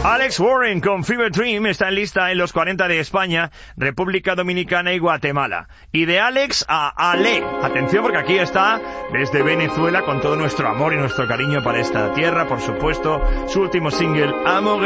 Alex Warren con Fever Dream está en lista en los 40 de España, República Dominicana y Guatemala. Y de Alex a Ale. Atención porque aquí está desde Venezuela con todo nuestro amor y nuestro cariño para esta tierra, por supuesto, su último single, Amor